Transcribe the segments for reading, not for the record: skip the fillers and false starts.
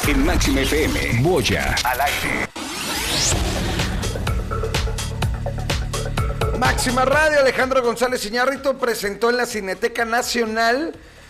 En Máxima FM, Boya al aire. Máxima Radio, Alejandro González Iñárritu presentó en la Cineteca Nacional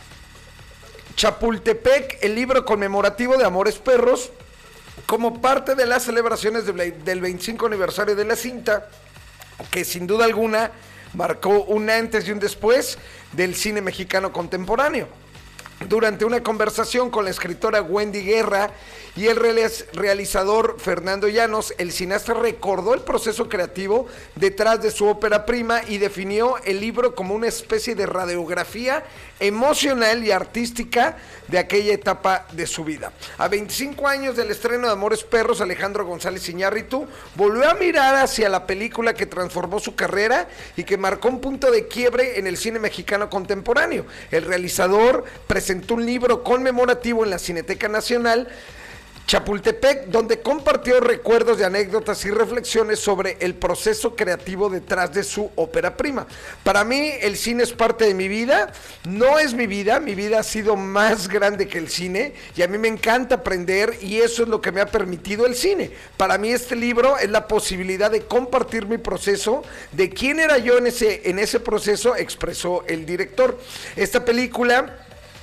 Chapultepec el libro conmemorativo de Amores Perros como parte de las celebraciones del 25 aniversario de la cinta, que sin duda alguna marcó un antes y un después del cine mexicano contemporáneo. Durante una conversación con la escritora Wendy Guerra y el realizador Fernando Llanos, el cineasta recordó el proceso creativo detrás de su ópera prima y definió el libro como una especie de radiografía emocional y artística de aquella etapa de su vida. A 25 años del estreno de Amores Perros, Alejandro González Iñárritu volvió a mirar hacia la película que transformó su carrera y que marcó un punto de quiebre en el cine mexicano contemporáneo. El realizador presentó un libro conmemorativo en la Cineteca Nacional Chapultepec, donde compartió recuerdos y anécdotas y reflexiones sobre el proceso creativo detrás de su ópera prima. Para mí, el cine es parte de mi vida, no es mi vida ha sido más grande que el cine y a mí me encanta aprender y eso es lo que me ha permitido el cine. Para mí este libro es la posibilidad de compartir mi proceso, de quién era yo en ese proceso, expresó el director. Esta película...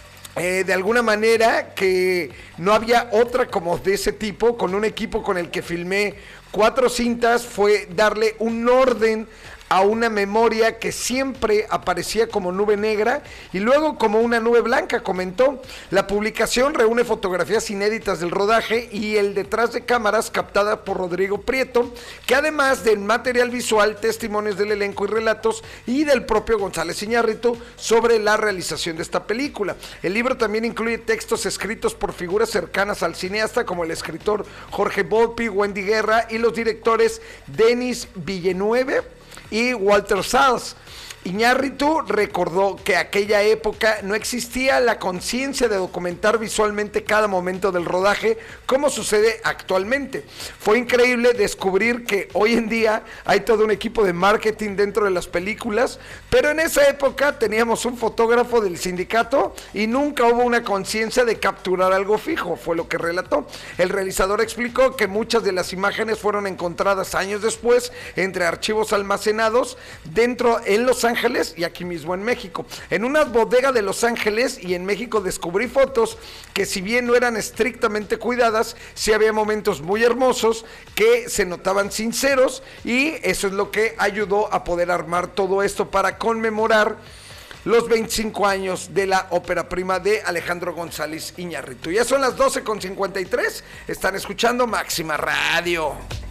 de alguna manera que no había otra como de ese tipo, con un equipo con el que filmé 4 cintas, fue darle un orden a una memoria que siempre aparecía como nube negra y luego como una nube blanca, comentó. La publicación reúne fotografías inéditas del rodaje y el detrás de cámaras captada por Rodrigo Prieto, que además del material visual, testimonios del elenco y relatos y del propio González Iñárritu sobre la realización de esta película. El libro también incluye textos escritos por figuras cercanas al cineasta como el escritor Jorge Volpi, Wendy Guerra y los directores Denis Villeneuve y Walter Salles. Iñárritu recordó que aquella época no existía la conciencia de documentar visualmente cada momento del rodaje como sucede actualmente. Fue increíble descubrir que hoy en día hay todo un equipo de marketing dentro de las películas, pero en esa época teníamos un fotógrafo del sindicato y nunca hubo una conciencia de capturar algo fijo, fue lo que relató. El realizador explicó que muchas de las imágenes fueron encontradas años después entre archivos almacenados dentro en Los Ángeles y aquí mismo en México. En una bodega de Los Ángeles y en México descubrí fotos que, si bien no eran estrictamente cuidadas, sí había momentos muy hermosos que se notaban sinceros y eso es lo que ayudó a poder armar todo esto para conmemorar los 25 años de la ópera prima de Alejandro González Iñárritu. Ya son las 12:53, están escuchando Máxima Radio.